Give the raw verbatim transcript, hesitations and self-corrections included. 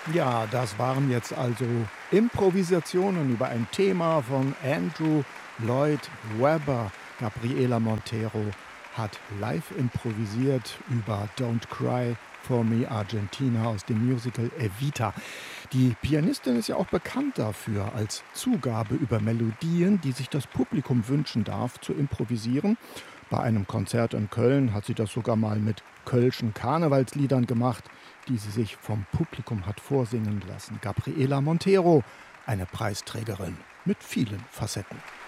Ja, das waren jetzt also Improvisationen über ein Thema von Andrew Lloyd Webber. Gabriela Montero hat live improvisiert über Don't Cry for Me Argentina aus dem Musical Evita. Die Pianistin ist ja auch bekannt dafür, als Zugabe über Melodien, die sich das Publikum wünschen darf, zu improvisieren. Bei einem Konzert in Köln hat sie das sogar mal mit kölschen Karnevalsliedern gemacht, die sie sich vom Publikum hat vorsingen lassen. Gabriela Montero, eine Preisträgerin mit vielen Facetten.